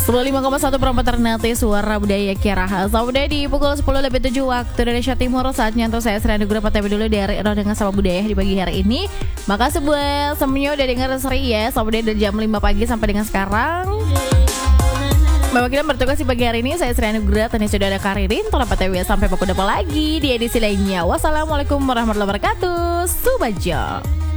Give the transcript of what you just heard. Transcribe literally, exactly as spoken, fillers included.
sepuluh lima koma satu Perempat Ternate Suara Budaya Kiaraha. Sampai di pukul sepuluh lebih tujuh waktu Indonesia Timur. Saatnya untuk saya Sri Anugrah P T V dulu dari Ero dengan Sama Budaya di pagi hari ini. Makasih buat semuanya udah denger Sri ya. Sampai dari jam lima pagi sampai dengan sekarang. Bapak kita bertugas di pagi hari ini. Saya Sri Anugrah, tadi sudah ada Karirin. Tolong P T V sampai pukul depan lagi di edisi lainnya. Wassalamualaikum warahmatullahi wabarakatuh. Subajo.